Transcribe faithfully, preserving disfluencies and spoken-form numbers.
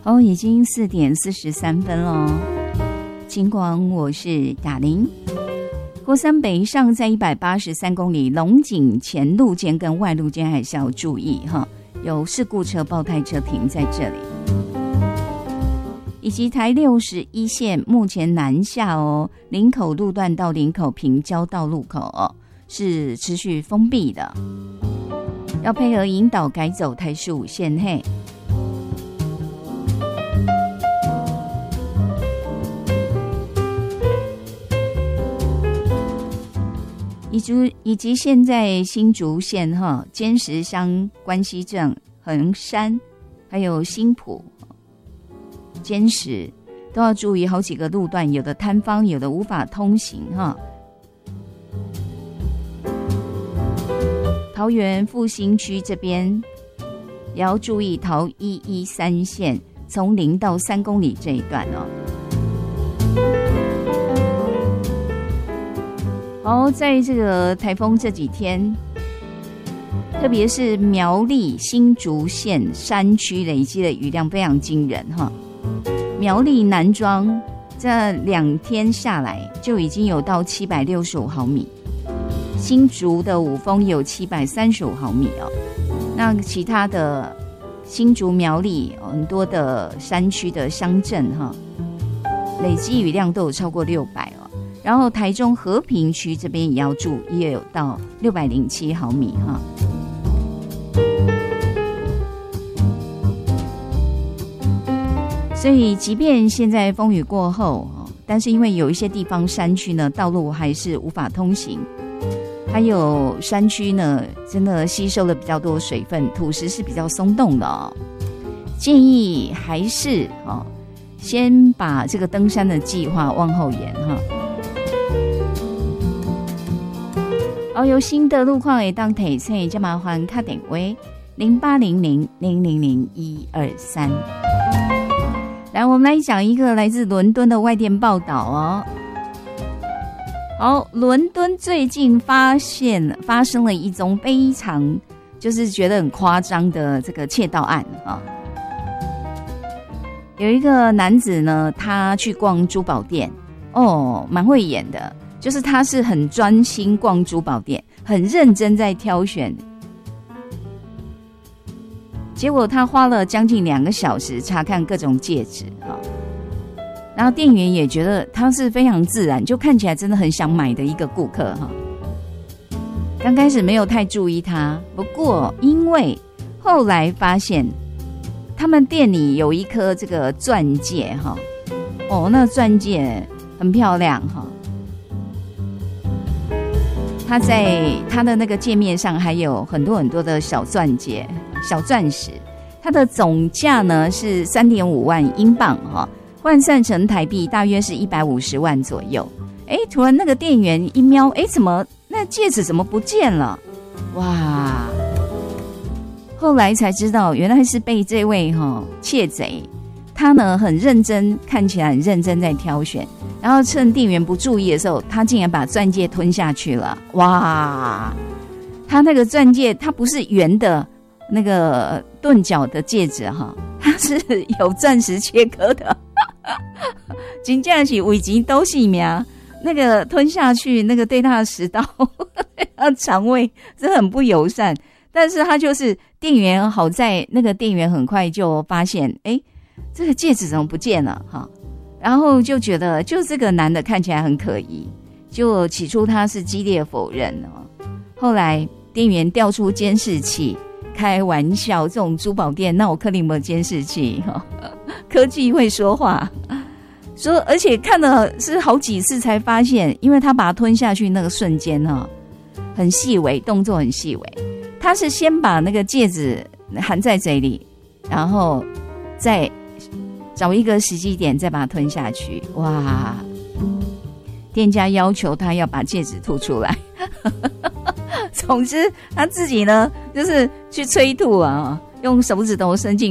哦，已经四点四十三分了。金光，我是雅玲。国三北上在一百八十三公里，龙井前路肩跟外路肩还是要注意哈，有事故车、爆胎车停在这里。以及台六十一线目前南下哦，林口路段到林口平交道路口哦是持续封闭的，要配合引导改走台十五线嘿。以及以及现在新竹县哈尖石乡、关西镇、横山，还有新埔、尖石都要注意好几个路段，有的摊方，有的无法通行哈。桃园复兴区这边也要注意桃一一三线从零到三公里这一段哦。好，在这个台风这几天，特别是苗栗新竹县山区累积的雨量非常惊人哈。苗栗南庄这两天下来就已经有到七百六十五毫米，新竹的五峰有七百三十五毫米哦。那其他的新竹苗栗很多的山区的乡镇哈，累积雨量都有超过六百哦。然后台中和平区这边也要注意，也有到六百零七毫米哈。所以即便现在风雨过后，但是因为有一些地方山区呢道路还是无法通行，还有山区呢真的吸收了比较多水分，土石是比较松动的哦。建议还是哦，先把这个登山的计划往后延哈。哦，有新的路况也当提醒，就麻烦打电话零八零零零零零一二三。来，我们来讲一个来自伦敦的外电报道哦。好，伦敦最近发现发生了一宗非常就是觉得很夸张的这个窃盗案啊。有一个男子呢，他去逛珠宝店，哦，蛮会演的。就是他是很专心逛珠宝店，很认真在挑选，结果他花了将近两个小时查看各种戒指哈，然后店员也觉得他是非常自然，就看起来真的很想买的一个顾客哈。刚开始没有太注意他，不过因为后来发现他们店里有一颗这个钻戒哈，哦，那钻戒很漂亮哈。它在它的那个界面上还有很多很多的小钻戒、小钻石，它的总价呢是 三点五万英镑哈，换算成台币大约是一百五十万左右。哎，突然那个店员一瞄，哎，怎么那戒指怎么不见了？哇！后来才知道，原来是被这位哈、哦、窃贼，他呢很认真，看起来很认真在挑选。然后趁店员不注意的时候，他竟然把钻戒吞下去了！哇，他那个钻戒它不是圆的那个钝角的戒指哈，它是有钻石切割的，真的是危急都性命。那个吞下去，那个对他的食道、他肠胃是很不友善。但是他就是店员，好在那个店员很快就发现，哎，这个戒指怎么不见了哈？然后就觉得就这个男的看起来很可疑，就起初他是激烈否认哦。后来店员调出监视器，开玩笑，这种珠宝店那我克林没监视器哈、哦，科技会说话，说而且看了是好几次才发现，因为他把它吞下去那个瞬间哈、哦，很细微，动作很细微，他是先把那个戒指含在嘴里，然后再找一个时机点再把它吞下去。哇！店家要求他要把戒指吐出来。总之他自己呢就是去催吐啊，用手指头伸进